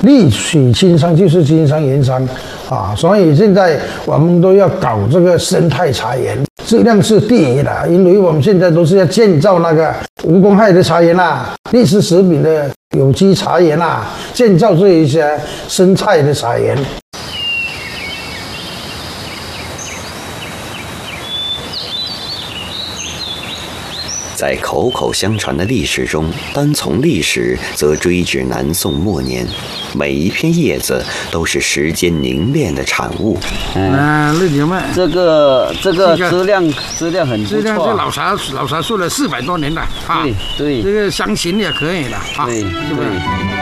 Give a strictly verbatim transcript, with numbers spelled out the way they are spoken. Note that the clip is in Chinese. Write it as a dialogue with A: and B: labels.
A: 利水青山就是金山银山啊，所以现在我们都要搞这个生态茶园，质量是第一的，因为我们现在都是要建造那个无公害的茶园啦，历史食品的有机茶园啦，建造这一些生态的茶园。
B: 在口口相传的历史中，单从历史则追至南宋末年，每一片叶子都是时间凝练的产物。
A: 嗯，绿牛麦，
C: 这个这个质量质量很不错，
A: 质量这老茶老茶树了四百多年了啊，
C: 对对，
A: 这个香型也可以了啊，
C: 对，
A: 是不是？